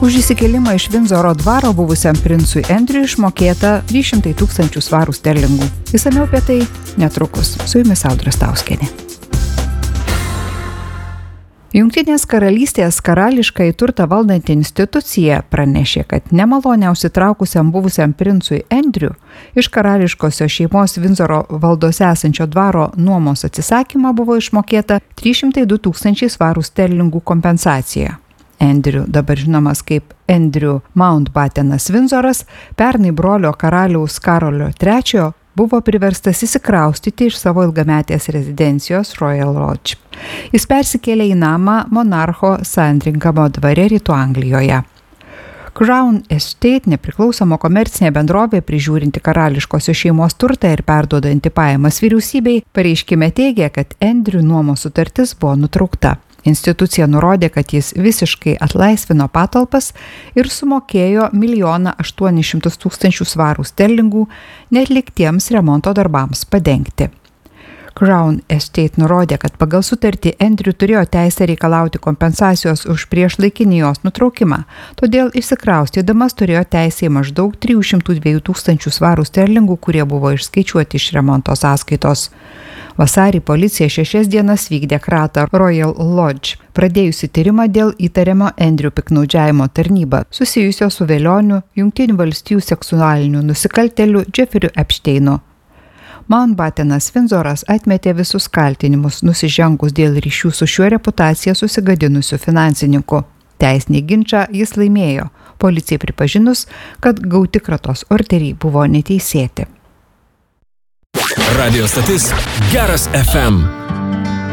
Už įsikėlimą iš Vindzoro dvaro buvusiam princui Andrew išmokėta 300 000 svarų sterlingų. Išsamiau apie tai netrukus. Su jumis Audra Stauskienė. Jungtinės karalystės karališkai turtą valdanti institucija pranešė, kad nemaloniausiai traukusiam buvusiam princui Andrew iš karališkosios šeimos Vindzoro valdose esančio dvaro nuomos atsisakymą buvo išmokėta 302 000 svarų sterlingų kompensacija. Andrew, dabar žinomas kaip Andrew Mountbattenas Vindzoras, pernai brolio karaliaus Karolio III buvo priverstas įsikraustyti iš savo ilgametės rezidencijos Royal Lodge. Jis persikėlė į namą monarcho Sandringhamo dvare Rytų Anglijoje. Crown Estate, nepriklausoma komercinė bendrovė prižiūrinti karališkosios šeimos turtą ir perduodanti pajamas vyriausybei, pareiškime teigia, kad Andrew nuomos sutartis buvo nutraukta. Institucija nurodė, kad jis visiškai atlaisvino patalpas ir sumokėjo 1 800 000 svarų sterlingų neatliktiems remonto darbams padengti. Crown Estate nurodė, kad pagal sutartį Andrew turėjo teisę reikalauti kompensacijos už priešlaikinį jos nutraukimą, todėl išsikraustydamas turėjo teisę į maždaug 302 000 svarų sterlingų, kurie buvo išskaičiuoti iš remonto sąskaitos. Vasarį policija 6 dienas vykdė kratą Royal Lodge, pradėjusi tyrimą dėl įtariamo Andrew piktnaudžiavimo tarnybą, susijusio su velioniu Jungtinių valstijų seksualiniu nusikaltėliu Jeffrey Epsteinu. Mountbattenas Vindzoras atmetė visus kaltinimus, nusižengus dėl ryšių su šiuo reputaciją susigadinusiu finansininku. Teisinį ginčą jis laimėjo, policijai pripažinus, kad gauti kratos orderiai buvo neteisėti. Radio stotis Geras FM.